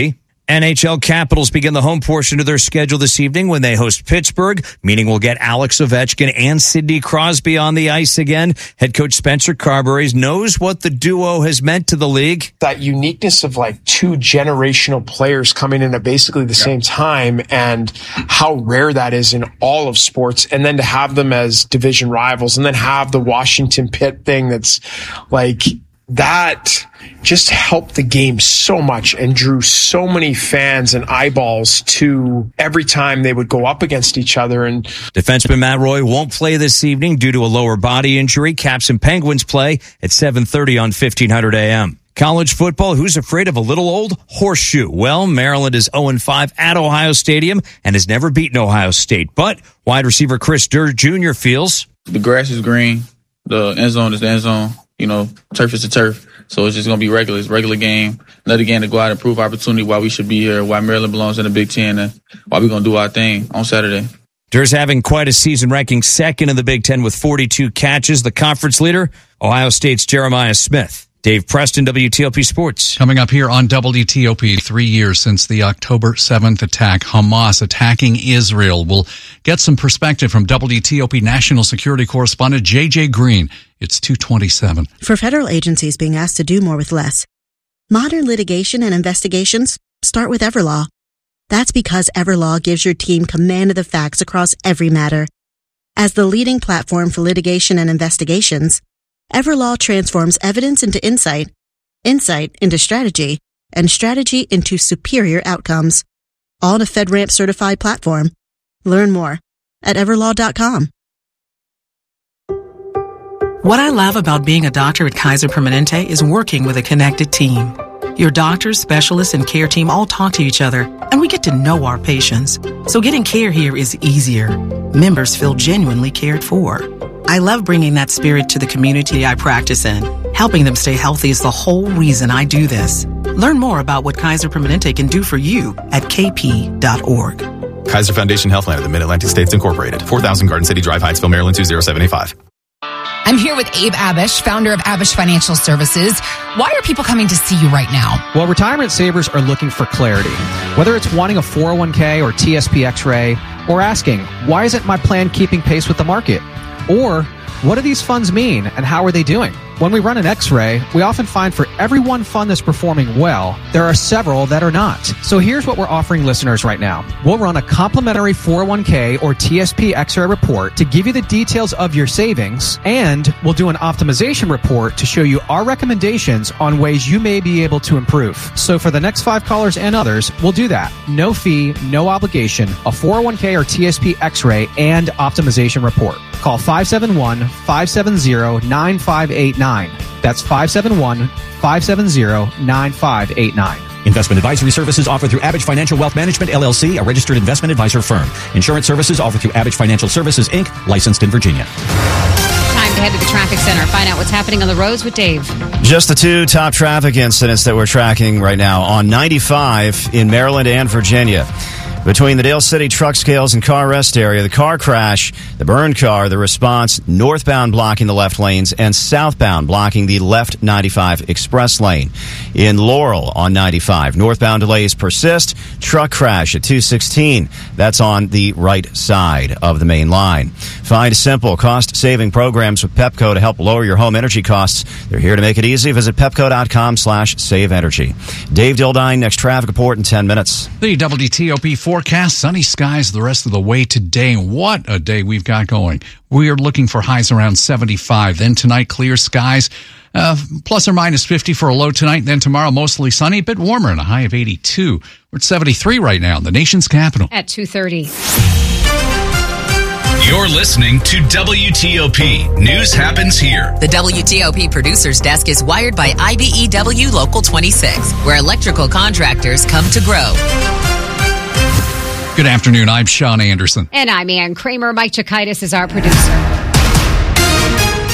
N H L Capitals begin the home portion of their schedule this evening when they host Pittsburgh, meaning we'll get Alex Ovechkin and Sidney Crosby on the ice again. Head coach Spencer Carberry knows what the duo has meant to the league.
That uniqueness of like two generational players coming in at basically the yeah. same time, and how rare that is in all of sports, and then to have them as division rivals, and then have the Washington Pitt thing that's like that just helped the game so much and drew so many fans and eyeballs to every time they would go up against each other. And
defenseman Matt Roy won't play this evening due to a lower body injury. Caps and Penguins play at seven thirty on fifteen hundred A M. College football, who's afraid of a little old horseshoe? Well, Maryland is oh and five at Ohio Stadium and has never beaten Ohio State. But wide receiver Chris Durr Junior feels
the grass is green, the end zone is the end zone. You know, turf is the turf. So it's just going to be regular. It's a regular game. Another game to go out and prove opportunity why we should be here, why Maryland belongs in the Big Ten, and why we're going to do our thing on Saturday.
Durr's having quite a season, ranking second in the Big Ten with forty-two catches. The conference leader, Ohio State's Jeremiah Smith. Dave Preston, W T O P Sports.
Coming up here on W T O P, three years since the October seventh attack, Hamas attacking Israel. We'll get some perspective from W T O P national security correspondent J J Green. It's two twenty-seven.
For federal agencies being asked to do more with less, modern litigation and investigations start with Everlaw. That's because Everlaw gives your team command of the facts across every matter. As the leading platform for litigation and investigations, Everlaw transforms evidence into insight, insight into strategy, and strategy into superior outcomes. All on a FedRAMP certified platform. Learn more at everlaw dot com.
What I love about being a doctor at Kaiser Permanente is working with a connected team. Your doctors, specialists, and care team all talk to each other, and we get to know our patients. So getting care here is easier. Members feel genuinely cared for. I love bringing that spirit to the community I practice in. Helping them stay healthy is the whole reason I do this. Learn more about what Kaiser Permanente can do for you at k p dot org.
Kaiser Foundation Healthline of the Mid-Atlantic States Incorporated. four thousand Garden City Drive, Hyattsville, Maryland, two zero seven eight five.
I'm here with Abe Abish, founder of Abish Financial Services. Why are people coming to see you right now?
Well, retirement savers are looking for clarity. Whether it's wanting a four oh one k or T S P X-ray, or asking, why isn't my plan keeping pace with the market? Or, what do these funds mean and how are they doing? When we run an X-ray, we often find for every one fund that's performing well, there are several that are not. So here's what we're offering listeners right now. We'll run a complimentary four oh one k or T S P X-ray report to give you the details of your savings, and we'll do an optimization report to show you our recommendations on ways you may be able to improve. So for the next five callers and others, we'll do that. No fee, no obligation, a four oh one k or T S P X-ray and optimization report. Call five seven one, five seven zero, nine five eight nine. That's five seven one, five seven zero, nine five eight nine.
Investment advisory services offered through Abish Financial Wealth Management, L L C, a registered investment advisor firm. Insurance services offered through Abish Financial Services, Incorporated, licensed in Virginia.
Time to head to the traffic center. Find out what's happening on the roads with Dave.
Just the two top traffic incidents that we're tracking right now on ninety-five in Maryland and Virginia. Between the Dale City truck scales and car rest area, the car crash, the burned car, the response, northbound blocking the left lanes and southbound blocking the left ninety-five express lane. In Laurel on ninety-five, northbound delays persist. Truck crash at two sixteen. That's on the right side of the main line. Find simple cost-saving programs with Pepco to help lower your home energy costs. They're here to make it easy. Visit pepco.com slash save energy. Dave Dildine, next traffic report in ten minutes.
The W T O P forecast, sunny skies the rest of the way today. What a day we've got going. We are looking for highs around seventy-five. Then tonight, clear skies, uh, plus or minus fifty for a low tonight. Then tomorrow, mostly sunny, a bit warmer and a high of eighty-two. We're at seventy-three right now in the nation's capital.
At two thirty.
You're listening to W T O P. News happens here.
The W T O P producer's desk is wired by I B E W Local twenty-six, where electrical contractors come to grow.
Good afternoon. I'm Sean Anderson.
And I'm Ann Kramer. Mike Chikaitis is our producer.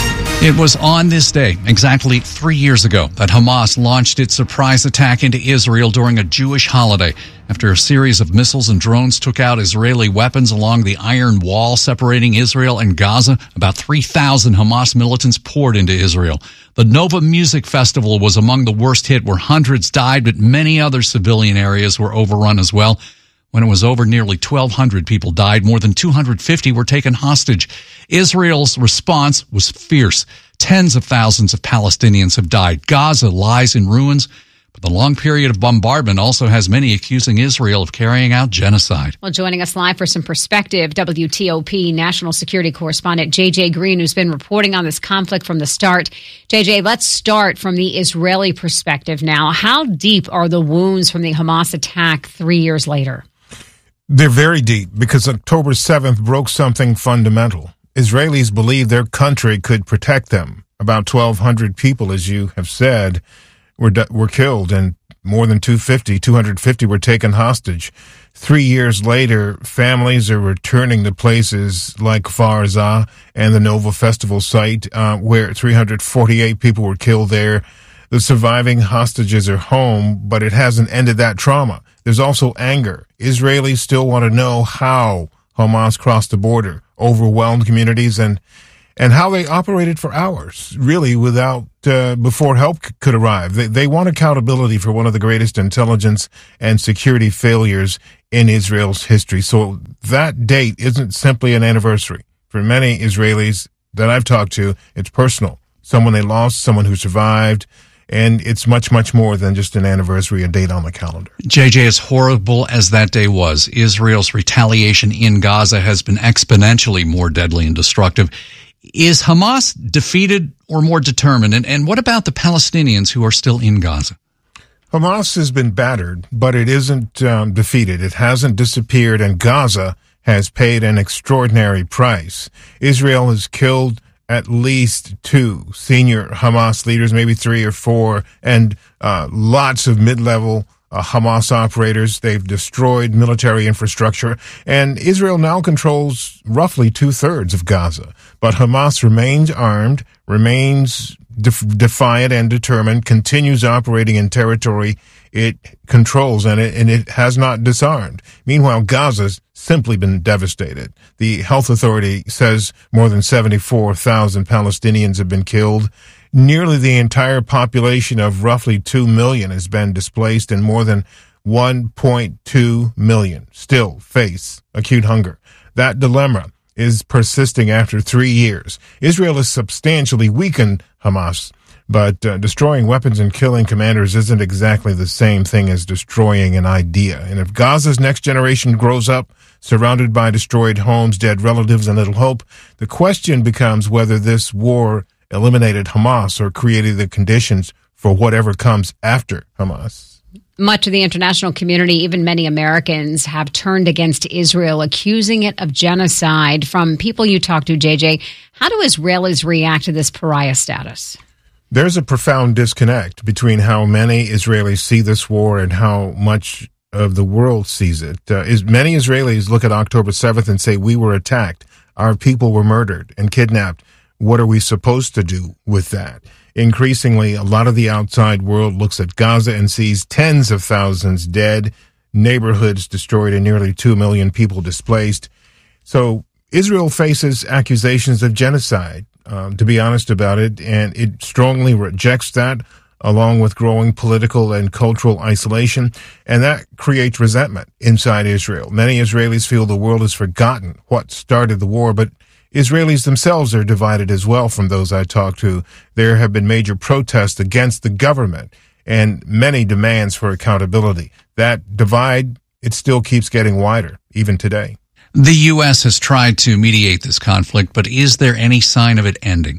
It was on this day, exactly three years ago, that Hamas launched its surprise attack into Israel during a Jewish holiday. After a series of missiles and drones took out Israeli weapons along the iron wall separating Israel and Gaza, about three thousand Hamas militants poured into Israel. The Nova Music Festival was among the worst hit, where hundreds died, but many other civilian areas were overrun as well. When it was over, nearly twelve hundred people died. More than two hundred fifty were taken hostage. Israel's response was fierce. Tens of thousands of Palestinians have died. Gaza lies in ruins. But the long period of bombardment also has many accusing Israel of carrying out genocide.
Well, joining us live for some perspective, W T O P national security correspondent J J Green, who's been reporting on this conflict from the start. J J, let's start from the Israeli perspective now. How deep are the wounds from the Hamas attack three years later?
They're very deep because October seventh broke something fundamental. Israelis believed their country could protect them. About twelve hundred people, as you have said, were were killed, and more than two hundred fifty were taken hostage. Three years later, families are returning to places like Kfar Aza and the Nova Festival site, uh, where three hundred forty-eight people were killed there. The surviving hostages are home, but it hasn't ended that trauma. There's also anger. Israelis still want to know how Hamas crossed the border, overwhelmed communities, and and how they operated for hours, really, without uh, before help c- could arrive. They, they want accountability for one of the greatest intelligence and security failures in Israel's history. So that date isn't simply an anniversary. For many Israelis that I've talked to, it's personal. Someone they lost, someone who survived, and it's much, much more than just an anniversary, a date on the calendar.
J J, as horrible as that day was, Israel's retaliation in Gaza has been exponentially more deadly and destructive. Is Hamas defeated or more determined? And, and what about the Palestinians who are still in Gaza?
Hamas has been battered, but it isn't um, defeated. It hasn't disappeared, and Gaza has paid an extraordinary price. Israel has killed at least two senior Hamas leaders, maybe three or four, and uh, lots of mid-level uh, Hamas operators. They've destroyed military infrastructure, and Israel now controls roughly two-thirds of Gaza. But Hamas remains armed, remains def- defiant and determined, continues operating in territory it controls, and it, and it has not disarmed. Meanwhile, Gaza's simply been devastated. The health authority says more than seventy-four thousand Palestinians have been killed. Nearly the entire population of roughly two million has been displaced, and more than one point two million still face acute hunger. That dilemma is persisting after three years. Israel has substantially weakened Hamas, but uh, destroying weapons and killing commanders isn't exactly the same thing as destroying an idea. And if Gaza's next generation grows up surrounded by destroyed homes, dead relatives, and little hope, the question becomes whether this war eliminated Hamas or created the conditions for whatever comes after Hamas.
Much of the international community, even many Americans, have turned against Israel, accusing it of genocide. From people you talk to, J J, how do Israelis react to this pariah status?
There's a profound disconnect between how many Israelis see this war and how much of the world sees it. Uh, is, many Israelis look at October seventh and say, we were attacked, our people were murdered and kidnapped. What are we supposed to do with that? Increasingly, a lot of the outside world looks at Gaza and sees tens of thousands dead, neighborhoods destroyed, and nearly two million people displaced. So Israel faces accusations of genocide, um, to be honest about it, and it strongly rejects that, along with growing political and cultural isolation, and that creates resentment inside Israel. Many Israelis feel the world has forgotten what started the war, but Israelis themselves are divided as well. From those I talked to, there have been major protests against the government and many demands for accountability. That divide, it still keeps getting wider, even today.
The U S has tried to mediate this conflict, but is there any sign of it ending?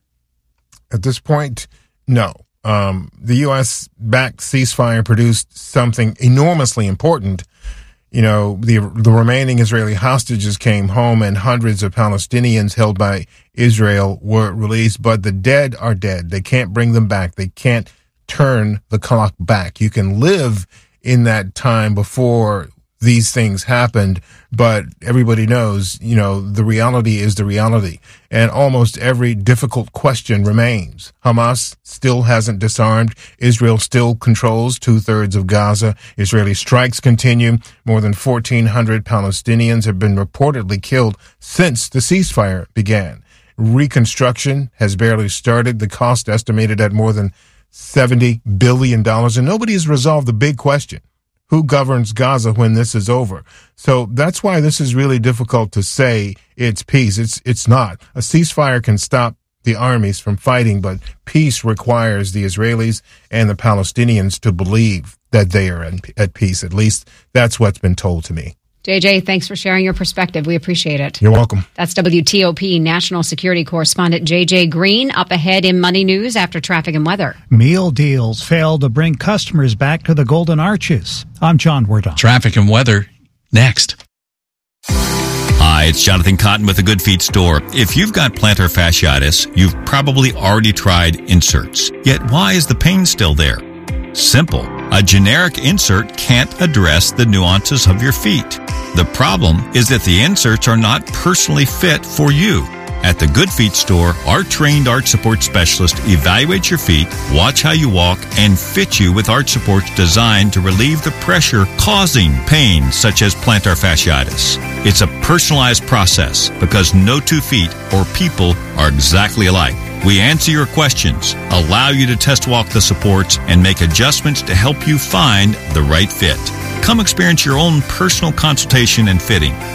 At this point, no. Um, the U S-backed ceasefire produced something enormously important. You know, the the remaining Israeli hostages came home, and hundreds of Palestinians held by Israel were released. But the dead are dead. They can't bring them back. They can't turn the clock back. You can live in that time before these things happened, but everybody knows, you know, the reality is the reality. And almost every difficult question remains. Hamas still hasn't disarmed. Israel still controls two-thirds of Gaza. Israeli strikes continue. More than fourteen hundred Palestinians have been reportedly killed since the ceasefire began. Reconstruction has barely started. The cost estimated at more than seventy billion dollars. And nobody has resolved the big question. Who governs Gaza when this is over? So that's why this is really difficult to say it's peace. It's it's not. A ceasefire can stop the armies from fighting, but peace requires the Israelis and the Palestinians to believe that they are at peace. At least that's what's been told to me.
J J, thanks for sharing your perspective. We appreciate it.
You're welcome.
That's W T O P national security correspondent J J Green. Up ahead in Money News after traffic and weather.
Meal deals fail to bring customers back to the Golden Arches. I'm John Wardon.
Traffic and weather next.
Hi, it's Jonathan Cotton with the Good Feet store. If you've got plantar fasciitis, you've probably already tried inserts. Yet why is the pain still there? Simple. A generic insert can't address the nuances of your feet. The problem is that the inserts are not personally fit for you. At the Good Feet store, our trained arch support specialist evaluates your feet, watch how you walk, and fit you with arch supports designed to relieve the pressure causing pain such as plantar fasciitis. It's a personalized process because no two feet or people are exactly alike. We answer your questions, allow you to test walk the supports, and make adjustments to help you find the right fit. Come experience your own personal consultation and fitting.